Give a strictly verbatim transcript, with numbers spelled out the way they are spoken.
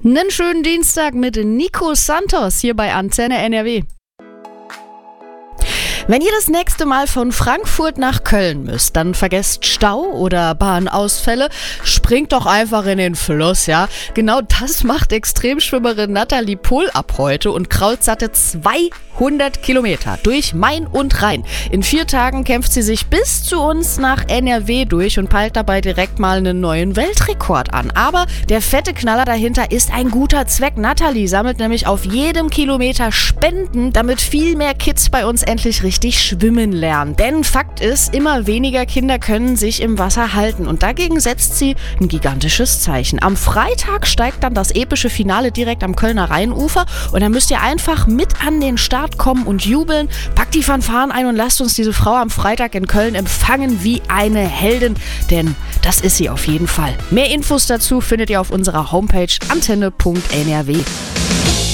Einen schönen Dienstag mit Nico Santos hier bei Antenne N R W. Wenn ihr das nächste Mal von Frankfurt nach Köln müsst, dann vergesst Stau oder Bahnausfälle, springt doch einfach in den Fluss, ja. Genau das macht Extremschwimmerin Nathalie Pohl ab heute und krault satte zweihundert Kilometer durch Main und Rhein. In vier Tagen kämpft sie sich bis zu uns nach N R W durch und peilt dabei direkt mal einen neuen Weltrekord an. Aber der fette Knaller dahinter ist ein guter Zweck. Nathalie sammelt nämlich auf jedem Kilometer Spenden, damit viel mehr Kids bei uns endlich richtig schwimmen lernen. Denn Fakt ist, immer weniger Kinder können sich im Wasser halten und dagegen setzt sie ein gigantisches Zeichen. Am Freitag steigt dann das epische Finale direkt am Kölner Rheinufer und dann müsst ihr einfach mit an den Start kommen und jubeln. Packt die Fanfaren ein und lasst uns diese Frau am Freitag in Köln empfangen wie eine Heldin, denn das ist sie auf jeden Fall. Mehr Infos dazu findet ihr auf unserer Homepage antenne punkt n r w.